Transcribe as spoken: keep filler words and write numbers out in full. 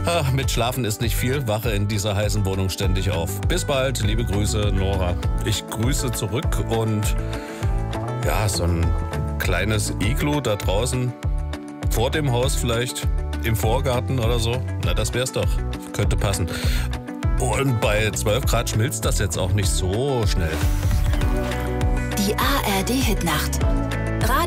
Ah, mit Schlafen ist nicht viel, wache in dieser heißen Wohnung ständig auf. Bis bald, liebe Grüße, Nora. Ich grüße zurück und ja, so ein kleines Iglu da draußen, vor dem Haus vielleicht, im Vorgarten oder so. Na, das wär's doch. Könnte passen. Und bei zwölf Grad schmilzt das jetzt auch nicht so schnell. Die A R D Hitnacht.